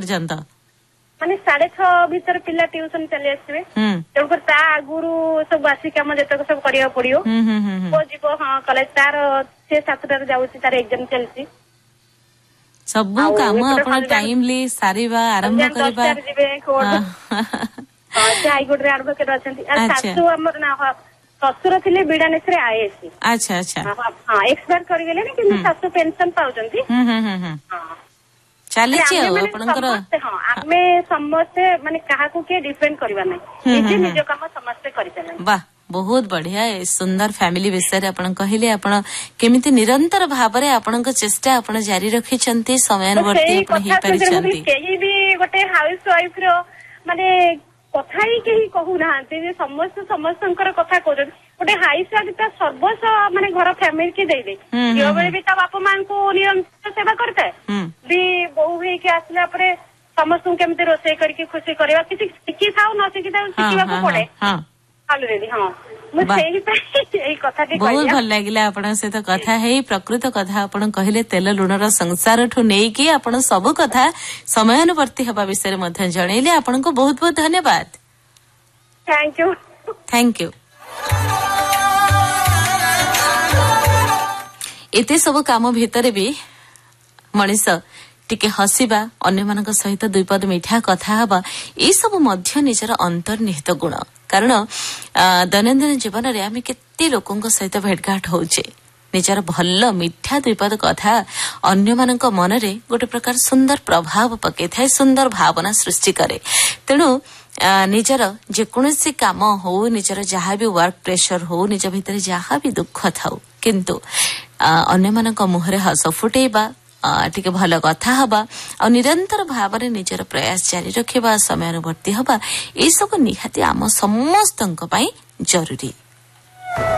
पर्यंत ମାନେ 6:30 ଭିତରେ ପିଲା ଟ୍ୟୁସନ ଚାଲି ଆସିବେ ତେଣୁକରି ତା ଆଗରୁ ସବୁ ବାସି କାମ ଯେତେକ ସବୁ କରିବାକୁ ପଡିବ ପୁଅ ଯିବ କଲେଜ ତାର ସେ 7টাରେ ଯାଉଛି ତାର ଏକ୍ଜାମ ଚାଲିଛି ସବୁ କାମ ଆପଣ ଟାଇମଲି ସାରିବା ଆରମ୍ଭ କରିବା ଯିବେ ହାଇକୋର୍ଟରେ ଆଡଭୋକେଟ ଅଛନ୍ତି ଶାଶୁ ଆମର ନା ଶ୍ୱଶୁର ଥିଲେ ବିଡାନେଶରେ ଆଇଏସି ଆଚ୍ଛା ଆଚ୍ଛା ଏକ୍ସପାୟାର କରିଗଲେଣି କିନ୍ତୁ ଶାଶୁ ପେନସନ ପାଉଛନ୍ତି ଚାଲିଛି ଆଉ ଆପଣଙ୍କର ଆମେ ସମସ୍ତେ ମାନେ କାହାକୁ କିଏ ଡିପେଣ୍ଡ କରିବା ନାହିଁ ନିଜେ ନିଜ କାମ ସମସ୍ତେ କରିଚାଲନ୍ତି ବାହ ବହୁତ ବଢିଆ ସୁନ୍ଦର ଫ୍ୟାମିଲି ବିଷୟରେ ଆପଣ କହିଲେ ଆପଣ କେମିତି ନିରନ୍ତର ଭାବରେ ଆପଣଙ୍କ ଚେଷ୍ଟା ଆପଣ ଜାରି ରଖିଛନ୍ତି ସମୟାନୁବର୍ତ୍ତୀ ଆପଣ ହେଇପାରିଛନ୍ତି କେହି ବି ଗୋଟେ ହାଉସ ୱାଇଫ ର ମାନେ କଥା ହିଁ କେହି କହୁନାହାନ୍ତି ଯେ ସମସ୍ତଙ୍କର କଥା କହୁଛନ୍ତି ଗୋଟେ ହାଇସାଇଡ ତା ସର୍ବସ୍ୱ ମାନେ ଘର ଫ୍ୟାମିଲି କି ଦେଇଦେ ଝିଅ ବେଳେ ବି ତା ବାପା ମାଙ୍କୁ ନିରନ୍ତର ସେବା କରିଥାଏ ବି ବୋହୁ ହେଇକି ଆସିଲା ପରେ ସମସ୍ତଙ୍କୁ କେମିତି ରୋଷେଇ କରିକି ଖୁସି କରିବା କିଛି ଶିଖିଥାଉ ନ ଶିଖିଥାଉ ଶିଖିବାକୁ ପଡେ ବହୁତ ଭଲ ଲାଗିଲା ଆପଣଙ୍କ ସହିତ କଥା ହେଇ ପ୍ରକୃତ କଥା ଆପଣ କହିଲେ ତେଲ ଲୁଣର ସଂସାରଠୁ ନେଇକି ଆପଣ ସବୁ କଥା ସମୟାନୁବର୍ତ୍ତୀ ହେବା ବିଷୟରେ ମଧ୍ୟ ଜଣେଇଲେ ଆପଣଙ୍କୁ ବହୁତ ବହୁତ ଧନ୍ୟବାଦ ଥ୍ୟାଙ୍କ ୟୁ ଏତେ ସବୁ କାମ ଭିତରେ ବି ମଣିଷ ଟିକେ ହସିବା ଅନ୍ୟମାନଙ୍କ ସହିତ ଦୁଇ ପଦ ମିଠା କଥା ହେବା ଏସବୁ ମଧ୍ୟ ନିଜର ଅନ୍ତର୍ନିହିତ ଗୁଣ କାରଣ ଦୈନନ୍ଦିନ ଜୀବନରେ ଆମେ କେତେ ଲୋକଙ୍କ ସହିତ ଭେଟଘାଟ ହଉଛେ ନିଜର ଭଲ ମିଠା ଦୁଇ ପଦ କଥା ଅନ୍ୟମାନଙ୍କ ମନରେ ଗୋଟେ ପ୍ରକାର ସୁନ୍ଦର ପ୍ରଭାବ ପକେଇଥାଏ ସୁନ୍ଦର ଭାବନା ସୃଷ୍ଟି କରେ ତେଣୁ ନିଜର ଯେକୌଣସି କାମ ହଉ ନିଜର ଯାହା ବି ୱାର୍କ ପ୍ରେସର ହଉ ନିଜ ଭିତରେ ଯାହା ବି ଦୁଃଖ ଥାଉ କିନ୍ତୁ ଅନ୍ୟମାନଙ୍କ ମୁହଁରେ ହସ ଫୁଟେଇବା ଟିକେ ଭଲ କଥା ହବା ଆଉ ନିରନ୍ତର ଭାବରେ ନିଜର ପ୍ରୟାସ ଜାରି ରଖିବା ସମୟାନୁବର୍ତ୍ତୀ ହବା ଏସବୁ ନିହାତି ଆମ ସମସ୍ତଙ୍କ ପାଇଁ ଜରୁରୀ।